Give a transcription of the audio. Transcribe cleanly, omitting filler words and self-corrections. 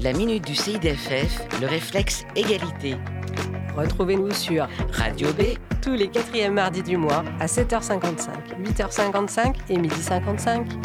La minute du CIDFF, le réflexe égalité. Retrouvez-nous sur Radio B, tous les 4e mardis du mois à 7h55, 8h55 et 12h55.